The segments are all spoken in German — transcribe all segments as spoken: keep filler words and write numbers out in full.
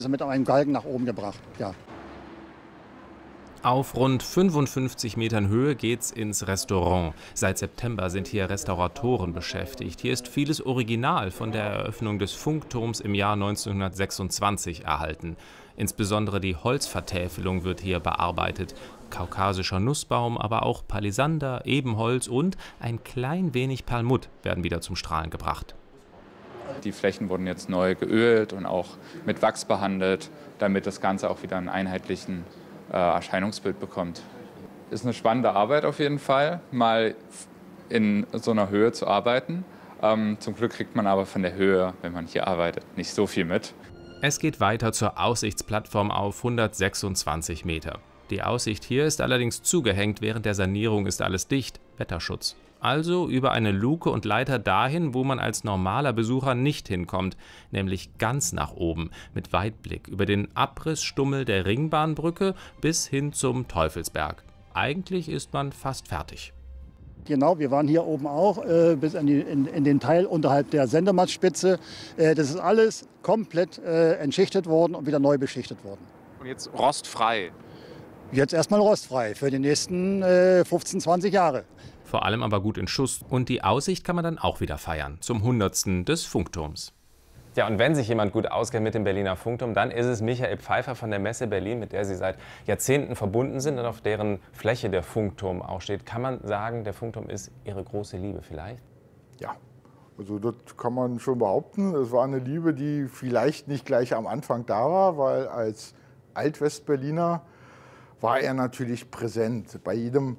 Also mit einem Galgen nach oben gebracht, ja. Auf rund fünfundfünfzig Metern Höhe geht's ins Restaurant. Seit September sind hier Restauratoren beschäftigt. Hier ist vieles Original von der Eröffnung des Funkturms im Jahr neunzehnhundertsechsundzwanzig erhalten. Insbesondere die Holzvertäfelung wird hier bearbeitet. Kaukasischer Nussbaum, aber auch Palisander, Ebenholz und ein klein wenig Perlmutt werden wieder zum Strahlen gebracht. Die Flächen wurden jetzt neu geölt und auch mit Wachs behandelt, damit das Ganze auch wieder einen einheitlichen äh, Erscheinungsbild bekommt. Ist eine spannende Arbeit auf jeden Fall, mal in so einer Höhe zu arbeiten. Ähm, zum Glück kriegt man aber von der Höhe, wenn man hier arbeitet, nicht so viel mit. Es geht weiter zur Aussichtsplattform auf hundertsechsundzwanzig Meter. Die Aussicht hier ist allerdings zugehängt, während der Sanierung ist alles dicht, Wetterschutz. Also über eine Luke und Leiter dahin, wo man als normaler Besucher nicht hinkommt, nämlich ganz nach oben, mit Weitblick über den Abrissstummel der Ringbahnbrücke bis hin zum Teufelsberg. Eigentlich ist man fast fertig. Genau, wir waren hier oben auch, äh, bis in, die, in, in den Teil unterhalb der Sendemattspitze. Äh, das ist alles komplett äh, entschichtet worden und wieder neu beschichtet worden. Und jetzt rostfrei? Jetzt erstmal rostfrei für die nächsten äh, fünfzehn, zwanzig Jahre. Vor allem aber gut in Schuss. Und die Aussicht kann man dann auch wieder feiern, zum hundertsten des Funkturms. Ja, und wenn sich jemand gut auskennt mit dem Berliner Funkturm, dann ist es Michael Pfeiffer von der Messe Berlin, mit der Sie seit Jahrzehnten verbunden sind und auf deren Fläche der Funkturm auch steht. Kann man sagen, der Funkturm ist Ihre große Liebe vielleicht? Ja, also das kann man schon behaupten. Es war eine Liebe, die vielleicht nicht gleich am Anfang da war, weil als Altwestberliner war er natürlich präsent. Bei jedem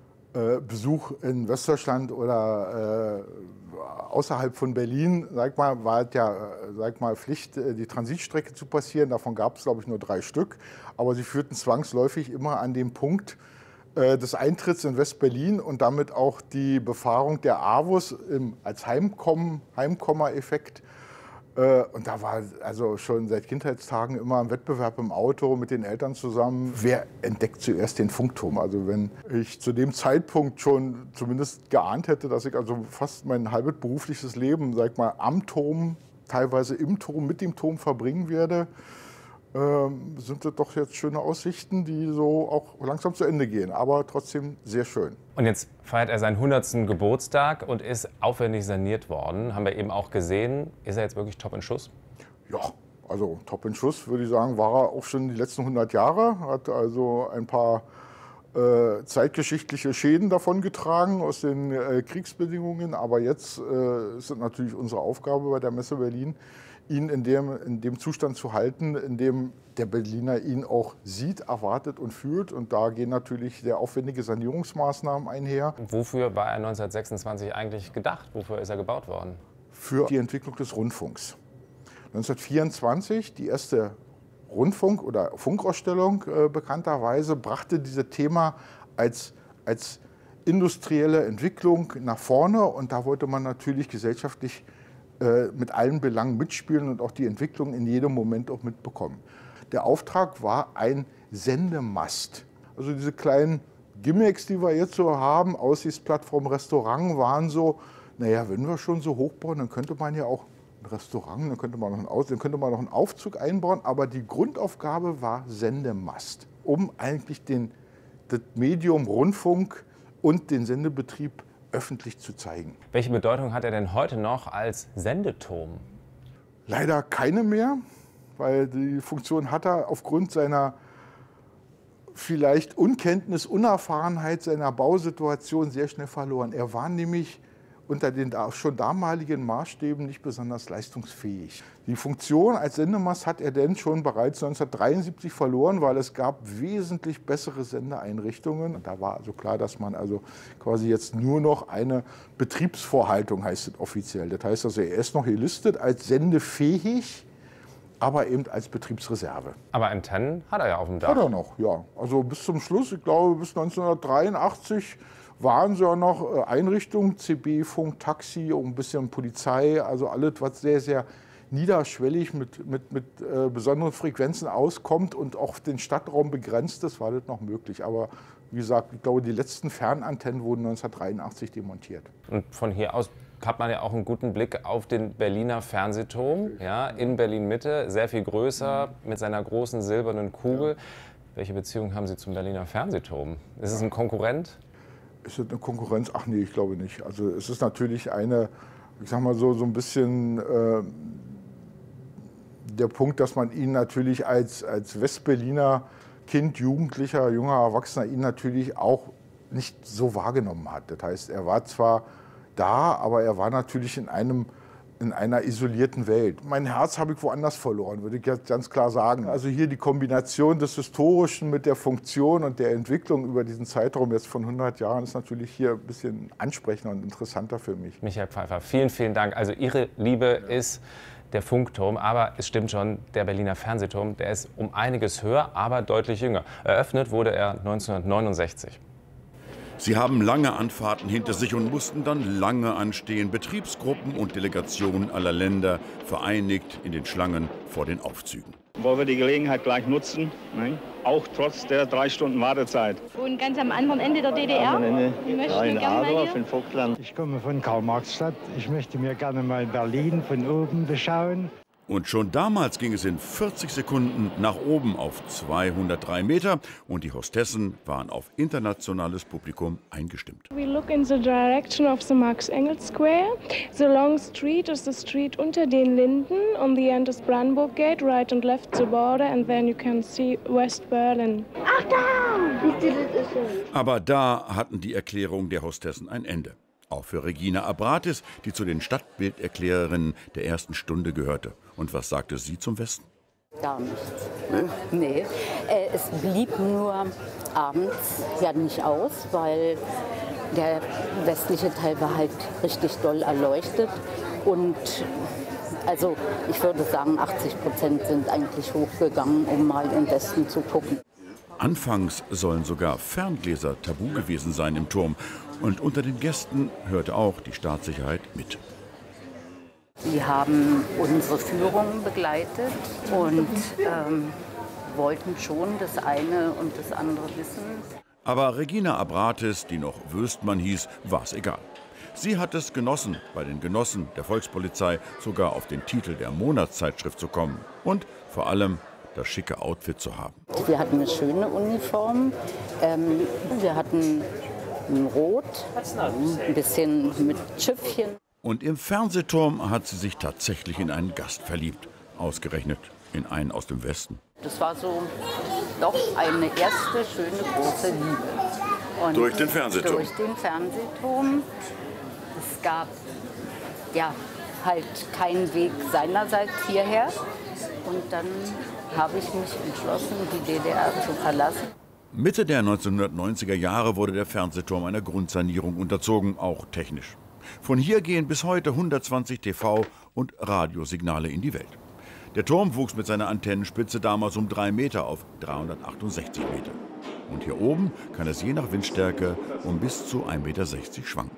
äh, Besuch in Westdeutschland oder äh, außerhalb von Berlin, sag mal, war es ja sag mal, Pflicht, die Transitstrecke zu passieren. Davon gab es, glaube ich, nur drei Stück. Aber sie führten zwangsläufig immer an den Punkt äh, des Eintritts in Westberlin und damit auch die Befahrung der AWUS im, als Heimkommen, Heimkomma-Effekt. Und da war also schon seit Kindheitstagen immer ein Wettbewerb im Auto mit den Eltern zusammen. Wer entdeckt zuerst den Funkturm? Also wenn ich zu dem Zeitpunkt schon zumindest geahnt hätte, dass ich also fast mein halbes berufliches Leben, sag mal, am Turm, teilweise im Turm, mit dem Turm verbringen werde, ähm, sind das doch jetzt schöne Aussichten, die so auch langsam zu Ende gehen, aber trotzdem sehr schön. Und jetzt feiert er seinen hundertsten Geburtstag und ist aufwendig saniert worden. Haben wir eben auch gesehen. Ist er jetzt wirklich top in Schuss? Ja, also top in Schuss, würde ich sagen, war er auch schon die letzten hundert Jahre. Hat also ein paar äh, zeitgeschichtliche Schäden davongetragen aus den äh, Kriegsbedingungen. Aber jetzt äh, ist es natürlich unsere Aufgabe bei der Messe Berlin, ihn in dem, in dem Zustand zu halten, in dem der Berliner ihn auch sieht, erwartet und fühlt. Und da gehen natürlich sehr aufwendige Sanierungsmaßnahmen einher. Wofür war er neunzehnhundertsechsundzwanzig eigentlich gedacht? Wofür ist er gebaut worden? Für die Entwicklung des Rundfunks. neunzehnhundertvierundzwanzig, die erste Rundfunk- oder Funkausstellung äh, bekannterweise, brachte dieses Thema als, als industrielle Entwicklung nach vorne. Und da wollte man natürlich gesellschaftlich mit allen Belangen mitspielen und auch die Entwicklung in jedem Moment auch mitbekommen. Der Auftrag war ein Sendemast. Also diese kleinen Gimmicks, die wir jetzt so haben, Aussichtsplattform, Restaurant, waren so, naja, wenn wir schon so hoch bauen, dann könnte man ja auch ein Restaurant, dann könnte man noch einen, Aus dann könnte man noch einen Aufzug einbauen, aber die Grundaufgabe war Sendemast, um eigentlich den, das Medium Rundfunk und den Sendebetrieb öffentlich zu zeigen. Welche Bedeutung hat er denn heute noch als Sendeturm? Leider keine mehr, weil die Funktion hat er aufgrund seiner vielleicht Unkenntnis, Unerfahrenheit seiner Bausituation sehr schnell verloren. Er war nämlich unter den schon damaligen Maßstäben nicht besonders leistungsfähig. Die Funktion als Sendemast hat er denn schon bereits neunzehnhundertdreiundsiebzig verloren, weil es gab wesentlich bessere Sendeeinrichtungen. Und da war also klar, dass man also quasi jetzt nur noch eine Betriebsvorhaltung, heißt es offiziell. Das heißt also, er ist noch gelistet als sendefähig, aber eben als Betriebsreserve. Aber Antennen hat er ja auf dem Dach. Hat er noch, ja. Also bis zum Schluss, ich glaube bis neunzehnhundertdreiundachtzig, waren sie ja noch Einrichtungen, C B-Funk, Taxi, und ein bisschen Polizei, also alles, was sehr, sehr niederschwellig mit, mit, mit äh, besonderen Frequenzen auskommt und auch den Stadtraum begrenzt ist, war das noch möglich. Aber wie gesagt, ich glaube, die letzten Fernantennen wurden neunzehnhundertdreiundachtzig demontiert. Und von hier aus hat man ja auch einen guten Blick auf den Berliner Fernsehturm, ja, in Berlin-Mitte, sehr viel größer, mit seiner großen silbernen Kugel. Welche Beziehung haben Sie zum Berliner Fernsehturm? Ist es ein Konkurrent? Ist es eine Konkurrenz? Ach nee, ich glaube nicht. Also es ist natürlich eine, ich sag mal so, so ein bisschen äh, der Punkt, dass man ihn natürlich als, als Westberliner Kind, Jugendlicher, junger Erwachsener ihn natürlich auch nicht so wahrgenommen hat. Das heißt, er war zwar da, aber er war natürlich in, einem, in einer isolierten Welt. Mein Herz habe ich woanders verloren, würde ich jetzt ganz klar sagen. Also hier die Kombination des Historischen mit der Funktion und der Entwicklung über diesen Zeitraum jetzt von hundert Jahren ist natürlich hier ein bisschen ansprechender und interessanter für mich. Michael Pfeiffer, vielen, vielen Dank. Also Ihre Liebe ist der Funkturm, aber es stimmt schon, der Berliner Fernsehturm, der ist um einiges höher, aber deutlich jünger. Eröffnet wurde er neunzehnhundertneunundsechzig. Sie haben lange Anfahrten hinter sich und mussten dann lange anstehen. Betriebsgruppen und Delegationen aller Länder vereinigt in den Schlangen vor den Aufzügen. Wollen wir die Gelegenheit gleich nutzen, ne? Auch trotz der drei Stunden Wartezeit. Und ganz am anderen Ende der D D R? Ich möchte gerne mal hier. Ich komme von Karl-Marx-Stadt. Ich möchte mir gerne mal Berlin von oben beschauen. Und schon damals ging es in vierzig Sekunden nach oben auf zweihundertdrei Meter und die Hostessen waren auf internationales Publikum eingestimmt. We look in the direction of the Max-Engels Square. The long street is the street unter den Linden. On the end is Brandenburg Gate, right and left the border, and then you can see West Berlin. Achtung! Aber da hatten die Erklärungen der Hostessen ein Ende. Auch für Regina Abratis, die zu den Stadtbilderklärerinnen der ersten Stunde gehörte. Und was sagte sie zum Westen? Gar nichts. Nee? Nee. Äh, es blieb nur abends ja nicht aus, weil der westliche Teil war halt richtig doll erleuchtet. Und also ich würde sagen, achtzig Prozent sind eigentlich hochgegangen, um mal im Westen zu gucken. Anfangs sollen sogar Ferngläser tabu gewesen sein im Turm. Und unter den Gästen hörte auch die Staatssicherheit mit. Sie haben unsere Führung begleitet und ähm, wollten schon das eine und das andere wissen. Aber Regina Abratis, die noch Wöstmann hieß, war es egal. Sie hat es genossen, bei den Genossen der Volkspolizei sogar auf den Titel der Monatszeitschrift zu kommen. Und vor allem das schicke Outfit zu haben. Wir hatten eine schöne Uniform. Ähm, wir hatten Rot, ein bisschen mit Schiffchen. Und im Fernsehturm hat sie sich tatsächlich in einen Gast verliebt. Ausgerechnet in einen aus dem Westen. Das war so doch eine erste schöne große Liebe. Und durch den Fernsehturm? Durch den Fernsehturm. Es gab ja halt keinen Weg seinerseits hierher. Und dann habe ich mich entschlossen, die D D R zu verlassen. Mitte der neunzehnhundertneunziger Jahre wurde der Fernsehturm einer Grundsanierung unterzogen, auch technisch. Von hier gehen bis heute hundertzwanzig T V- und Radiosignale in die Welt. Der Turm wuchs mit seiner Antennenspitze damals um drei Meter auf dreihundertachtundsechzig Meter. Und hier oben kann es je nach Windstärke um bis zu ein Meter sechzig Meter schwanken.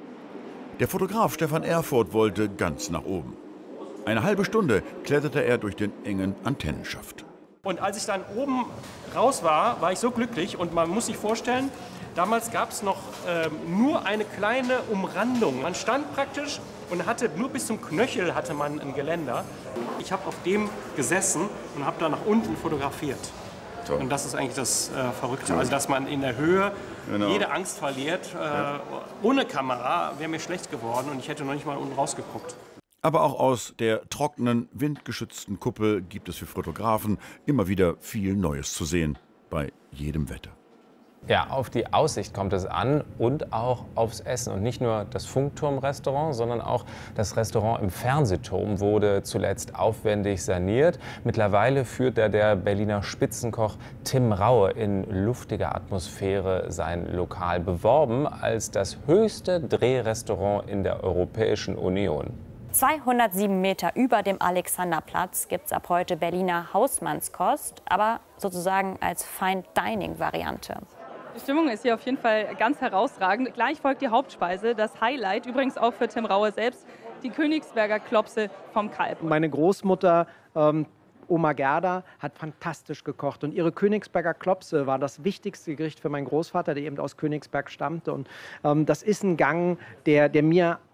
Der Fotograf Stefan Erfurt wollte ganz nach oben. Eine halbe Stunde kletterte er durch den engen Antennenschaft. Und als ich dann oben raus war, war ich so glücklich. Und man muss sich vorstellen, damals gab es noch äh, nur eine kleine Umrandung. Man stand praktisch und hatte nur bis zum Knöchel hatte man ein Geländer. Ich habe auf dem gesessen und habe da nach unten fotografiert. So. Und das ist eigentlich das äh, Verrückte. Also, dass man in der Höhe genau. jede Angst verliert. Äh, ja. Ohne Kamera wäre mir schlecht geworden und ich hätte noch nicht mal unten rausgeguckt. Aber auch aus der trockenen, windgeschützten Kuppel gibt es für Fotografen immer wieder viel Neues zu sehen, bei jedem Wetter. Ja, auf die Aussicht kommt es an und auch aufs Essen. Und nicht nur das Funkturm-Restaurant, sondern auch das Restaurant im Fernsehturm wurde zuletzt aufwendig saniert. Mittlerweile führt da der Berliner Spitzenkoch Tim Raue in luftiger Atmosphäre sein Lokal, beworben als das höchste Drehrestaurant in der Europäischen Union. zweihundertsieben Meter über dem Alexanderplatz gibt es ab heute Berliner Hausmannskost, aber sozusagen als Fine-Dining-Variante. Die Stimmung ist hier auf jeden Fall ganz herausragend. Gleich folgt die Hauptspeise, das Highlight, übrigens auch für Tim Raue selbst, die Königsberger Klopse vom Kalb. Meine Großmutter, ähm, Oma Gerda, hat fantastisch gekocht. Und ihre Königsberger Klopse war das wichtigste Gericht für meinen Großvater, der eben aus Königsberg stammte. Und ähm, das ist ein Gang, der, der mir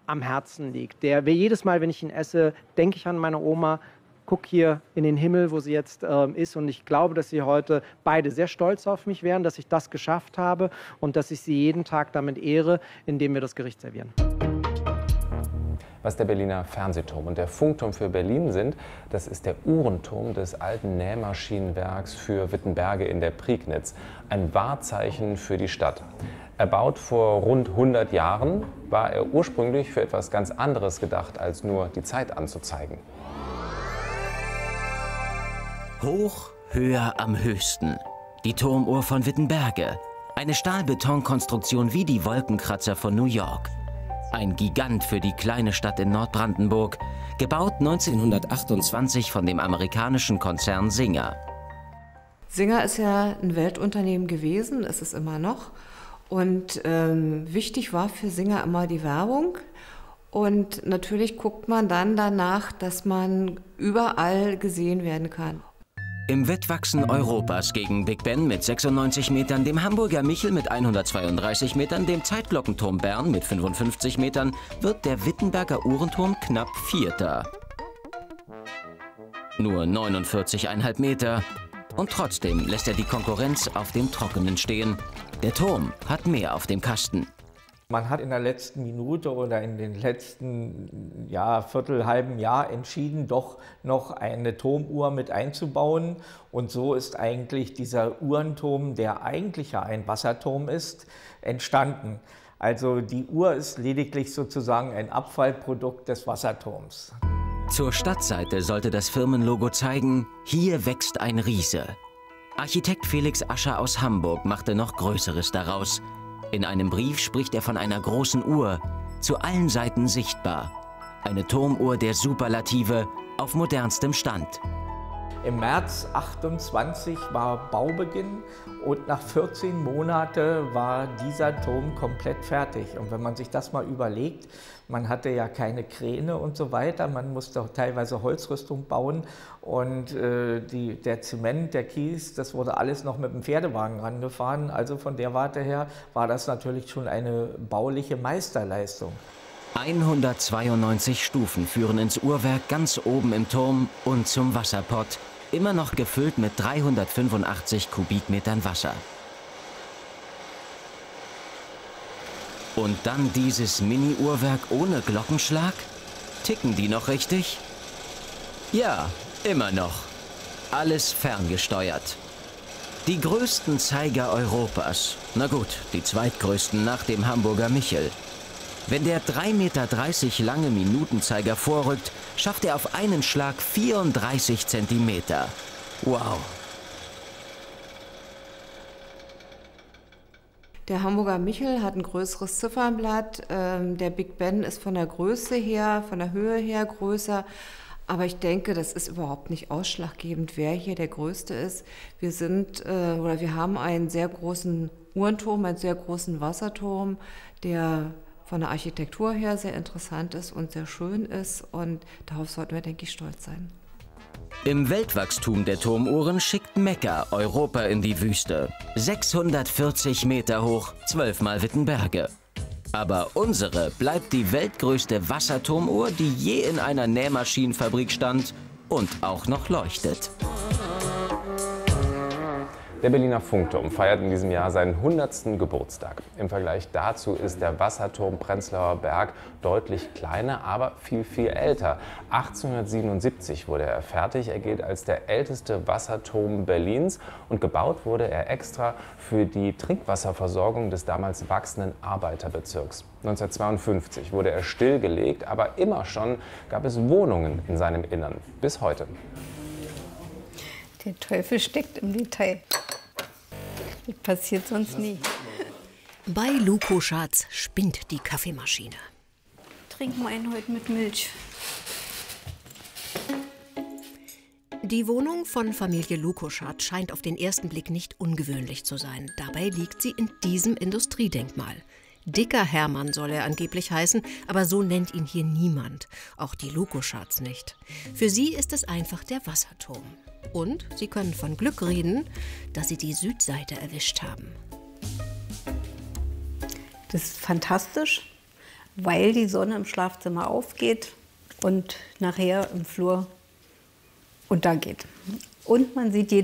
am Herzen liegt. Der, jedes Mal, wenn ich ihn esse, denke ich an meine Oma, gucke hier in den Himmel, wo sie jetzt ähm, ist. Und ich glaube, dass sie heute beide sehr stolz auf mich wären, dass ich das geschafft habe und dass ich sie jeden Tag damit ehre, indem wir das Gericht servieren. Was der Berliner Fernsehturm und der Funkturm für Berlin sind, das ist der Uhrenturm des alten Nähmaschinenwerks für Wittenberge in der Prignitz. Ein Wahrzeichen für die Stadt. Erbaut vor rund hundert Jahren, war er ursprünglich für etwas ganz anderes gedacht, als nur die Zeit anzuzeigen. Hoch, höher am höchsten. Die Turmuhr von Wittenberge. Eine Stahlbetonkonstruktion wie die Wolkenkratzer von New York. Ein Gigant für die kleine Stadt in Nordbrandenburg. Gebaut neunzehnhundertachtundzwanzig von dem amerikanischen Konzern Singer. Singer ist ja ein Weltunternehmen gewesen, ist es immer noch. Und ähm, wichtig war für Singer immer die Werbung. Und natürlich guckt man dann danach, dass man überall gesehen werden kann. Im Wettwachsen Europas gegen Big Ben mit sechsundneunzig Metern, dem Hamburger Michel mit hundertzweiunddreißig Metern, dem Zeitglockenturm Bern mit fünfundfünfzig Metern, wird der Wittenberger Uhrenturm knapp Vierter. Nur neunundvierzig Komma fünf Meter. Und trotzdem lässt er die Konkurrenz auf dem Trockenen stehen. Der Turm hat mehr auf dem Kasten. Man hat in der letzten Minute oder in den letzten ja, Viertel, halben Jahr entschieden, doch noch eine Turmuhr mit einzubauen. Und so ist eigentlich dieser Uhrenturm, der eigentlich ja ein Wasserturm ist, entstanden. Also die Uhr ist lediglich sozusagen ein Abfallprodukt des Wasserturms. Zur Stadtseite sollte das Firmenlogo zeigen, hier wächst ein Riese. Architekt Felix Ascher aus Hamburg machte noch Größeres daraus. In einem Brief spricht er von einer großen Uhr, zu allen Seiten sichtbar. Eine Turmuhr der Superlative auf modernstem Stand. Im März achtundzwanzig war Baubeginn und nach vierzehn Monaten war dieser Turm komplett fertig. Und wenn man sich das mal überlegt, man hatte ja keine Kräne und so weiter, man musste auch teilweise Holzrüstung bauen und äh, die, der Zement, der Kies, das wurde alles noch mit dem Pferdewagen rangefahren. Also von der Warte her war das natürlich schon eine bauliche Meisterleistung. hundertzweiundneunzig Stufen führen ins Uhrwerk ganz oben im Turm und zum Wasserpott, immer noch gefüllt mit dreihundertfünfundachtzig Kubikmetern Wasser. Und dann dieses Mini-Uhrwerk ohne Glockenschlag? Ticken die noch richtig? Ja, immer noch. Alles ferngesteuert. Die größten Zeiger Europas. Na gut, die zweitgrößten nach dem Hamburger Michel. Wenn der drei Komma dreißig Meter lange Minutenzeiger vorrückt, schafft er auf einen Schlag vierunddreißig Zentimeter. Wow! Der Hamburger Michel hat ein größeres Ziffernblatt. Ähm, der Big Ben ist von der Größe her, von der Höhe her größer. Aber ich denke, das ist überhaupt nicht ausschlaggebend, wer hier der Größte ist. Wir sind äh, oder wir haben einen sehr großen Uhrenturm, einen sehr großen Wasserturm, der von der Architektur her sehr interessant ist und sehr schön ist. Und darauf sollten wir, denke ich, stolz sein. Im Weltwachstum der Turmuhren schickt Mekka Europa in die Wüste. sechshundertvierzig Meter hoch, zwölfmal Wittenberge. Aber unsere bleibt die weltgrößte Wasserturmuhr, die je in einer Nähmaschinenfabrik stand und auch noch leuchtet. Der Berliner Funkturm feiert in diesem Jahr seinen hundertsten Geburtstag. Im Vergleich dazu ist der Wasserturm Prenzlauer Berg deutlich kleiner, aber viel, viel älter. achtzehnhundertsiebenundsiebzig wurde er fertig. Er gilt als der älteste Wasserturm Berlins und gebaut wurde er extra für die Trinkwasserversorgung des damals wachsenden Arbeiterbezirks. neunzehnhundertzweiundfünfzig wurde er stillgelegt, aber immer schon gab es Wohnungen in seinem Innern. Bis heute. Der Teufel steckt im Detail. Das passiert sonst nie. Bei Luko-Schatz spinnt die Kaffeemaschine. Trinken wir einen heute mit Milch. Die Wohnung von Familie Luko-Schatz scheint auf den ersten Blick nicht ungewöhnlich zu sein. Dabei liegt sie in diesem Industriedenkmal. Dicker Hermann soll er angeblich heißen, aber so nennt ihn hier niemand. Auch die Luko-Schatz nicht. Für sie ist es einfach der Wasserturm. Und sie können von Glück reden, dass sie die Südseite erwischt haben. Das ist fantastisch. weil die Sonne im Schlafzimmer aufgeht und nachher im Flur untergeht. Und man sieht jede